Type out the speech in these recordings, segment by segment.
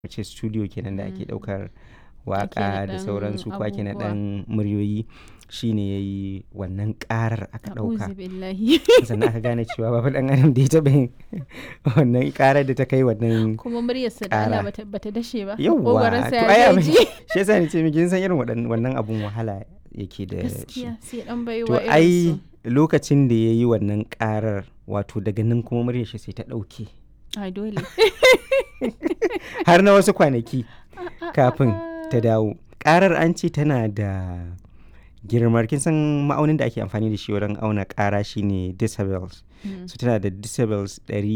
ce studio kenan da ake ɗaukar Ake waƙa da naɗan sauransu ko ake abubuwa. naɗan muryoyi shine ya yi wannan ƙarar aka ɗauka. A'udhu billahi. Sannan aka gane cewa babu ɗan adam da ya taɓa yin wannan ƙarar da ta kai wannan Kuma muryarsa da Allah ƙara. bata dashe ba. Yawwa Maƙogwaronsa to ya ai abin daji. shi yasa ni ce miki san irin wannan abun wahala yake da shi. Gaskiya sai dan To baiwa irin ai su. lokacin da ya yi wannan ƙarar wato daga nan kuma muryar shi sai ta ɗauke Ai dole. har na wasu kwanaki kafin ta dawo. Ƙarar an ce tana da girmar kin san ma'aunin da ake amfani da shi wurin auna ƙara shine decibels. So tana da decibels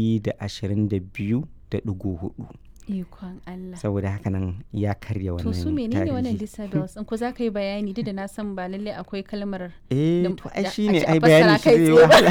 122.4 Ikon Allah. saboda haka nan ya karya wannan To su menene wannan tarihi. disabilities? In ko za ka yi bayani duk da na san ba lallai akwai kalmar Eh da- to ai da shine a ce a ai fassara bayanin shi kai zai tsaye ba. wahala.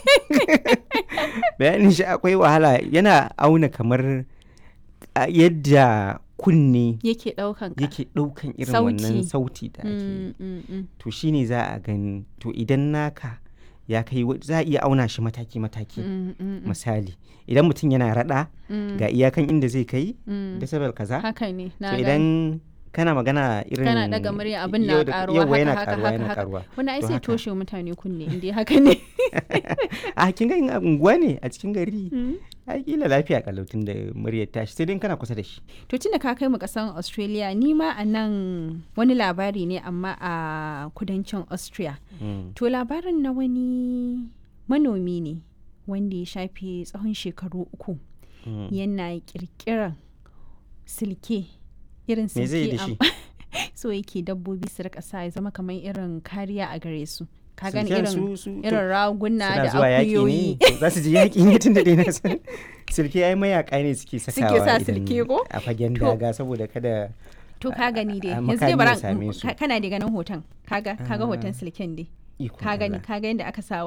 Bayanin shi akwai wahala yana auna kamar yadda kunne yake ɗaukan ka. yake ɗaukan irin Sauti. wannan sauti da ake yi. To shine za a gani to idan naka ya kai za a iya auna shi mataki-mataki. Misali idan mutum yana rada ga iyakan inda zai kai decibel kaza. Haka ne. To Na gani. idan kana magana irin Kana daga murya abin na yau da- karuwa yauwa yana haka karuwa haka yana haka. karuwa. Wani ai To sai haka. toshe mutane kunne inda haka ne. A kin ga in a unguwa ne a cikin gari ai kila lafiya kalautin da muryar tashi sai dai kana kusa da shi. To tunda ka kai mu kasan Australia ni ma a nan wani labari ne amma a kudancin Austria. Mm. To labarin na wani manomi ne wanda ya shafe tsawon shekaru 3 Mm. yana kirkiran silke irin Me zai yi da silke shi? so yake dabbobi su rika sa ya zama kamar irin kariya a gare su. Ka gani Silken irin su- irin raguna suna da zuwa yaƙi akuyoyi. ne za su je yaƙi ne tun da dai na san silke ai mayaka ne suke sakawa sa idan silke ko? a fagen To. daga saboda kada To ka gani dai a yanzu dai makami ya bara same su. kana da ganin hoton kaga hoton silken dai ikon ka gani Allah. ka ga yadda aka sa